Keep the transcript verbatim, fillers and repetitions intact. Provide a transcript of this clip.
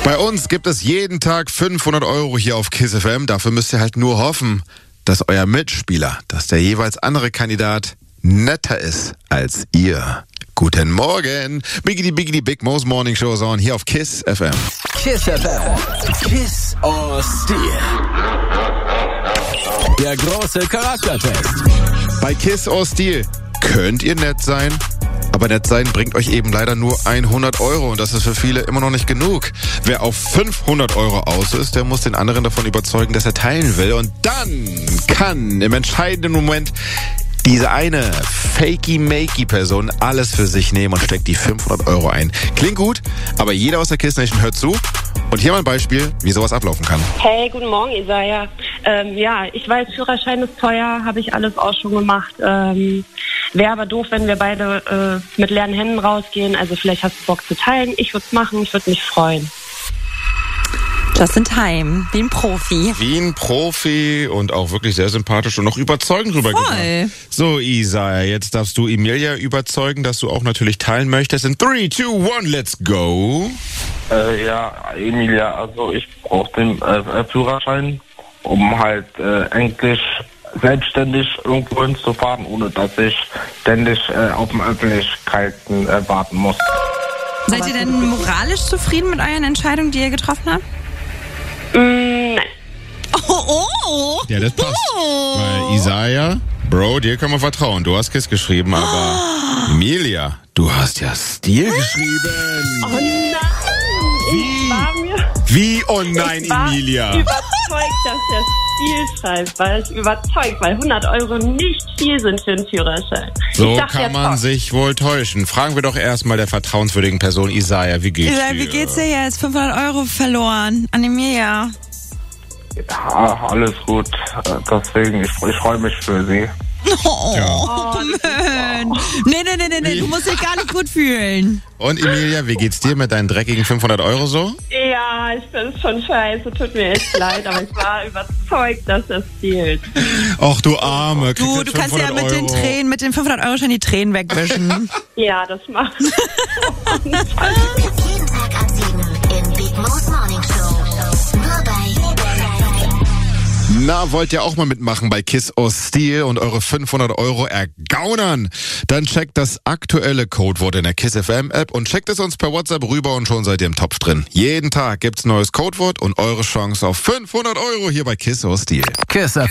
Bei uns gibt es jeden Tag fünfhundert Euro hier auf KISS F M. Dafür müsst ihr halt nur hoffen, dass euer Mitspieler, dass der jeweils andere Kandidat netter ist als ihr. Guten Morgen. Biggity Biggity Big Mo's Morning Show is on hier auf KISS F M. KISS F M. Kiss or Steal. Der große Charaktertest. Bei Kiss or Steal könnt ihr nett sein, aber nett sein bringt euch eben leider nur hundert Euro und das ist für viele immer noch nicht genug. Wer auf fünfhundert Euro aus ist, der muss den anderen davon überzeugen, dass er teilen will und dann kann im entscheidenden Moment diese eine fakey-makey-Person alles für sich nehmen und steckt die fünfhundert Euro ein. Klingt gut, aber jeder aus der KISS Nation hört zu. Und hier mal ein Beispiel, wie sowas ablaufen kann. Hey, guten Morgen, Isaiah. Ähm, ja, ich weiß, Führerschein ist teuer, habe ich alles auch schon gemacht. Ähm, Wäre aber doof, wenn wir beide äh, mit leeren Händen rausgehen. Also vielleicht hast du Bock zu teilen. Ich würde es machen, ich würde mich freuen. Just in time, wie ein Profi. Wie ein Profi und auch wirklich sehr sympathisch und noch überzeugend rübergebracht. Voll. So, Isaiah, jetzt darfst du Emilia überzeugen, dass du auch natürlich teilen möchtest. In three, two, one, let's go. Äh, ja, Emilia, also ich brauche den äh, Führerschein, um halt äh, endlich selbstständig irgendwo hinzufahren, ohne dass ich ständig äh, auf den Öffentlichkeiten äh, warten muss. Seid ihr denn moralisch zufrieden mit euren Entscheidungen, die ihr getroffen habt? Mm, nein. Oh, oh. Ja, das passt. Oh. Weil Isaiah, Bro, dir können wir vertrauen. Du hast KISS geschrieben, aber Emilia, du hast ja Stil geschrieben. Oh nein! Ich war mir Wie? Oh nein, ich war Emilia. überzeugt, dass der Stil schreibt, weil ich überzeugt, weil hundert Euro nicht viel sind für einen Führerschein. So ich dachte, kann man top. sich wohl täuschen. Fragen wir doch erstmal der vertrauenswürdigen Person Isaiah, wie geht's Isaiah, dir? wie geht's dir jetzt? fünfhundert Euro verloren an Emilia. Ja, alles gut. Äh, Deswegen, ich, ich freue mich für Sie. Oh, Ja. Mensch. Nee, nee, nee, nee, nee, du musst dich gar nicht gut fühlen. Und Emilia, wie geht's dir mit deinen dreckigen fünfhundert Euro so? Ja, ich finde es schon scheiße, tut mir echt leid, aber ich war überzeugt, dass das stiehlt. Ach du Arme. kriegst Du, jetzt du kannst ja mit fünfhundert den Euro. Tränen, mit den fünfhundert Euro schon die Tränen wegwischen. Ja, das macht. Jeden Tag ab sieben in Big Mo's Morning Show. Nur bei Na, wollt ihr auch mal mitmachen bei Kiss or Steal und eure fünfhundert Euro ergaunern? Dann checkt das aktuelle Codewort in der KISS F M App und checkt es uns per WhatsApp rüber und schon seid ihr im Topf drin. Jeden Tag gibt's neues Codewort und eure Chance auf fünfhundert Euro hier bei Kiss or Steal. KISS